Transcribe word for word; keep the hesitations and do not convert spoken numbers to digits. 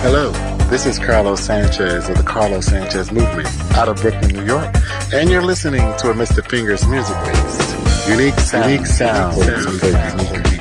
Hello, this is Carlos Sanchez of the Carlos Sanchez Movement out of Brooklyn, New York, and you're listening to a Mister Fingers music mix. Unique sound, unique sound, unique sound.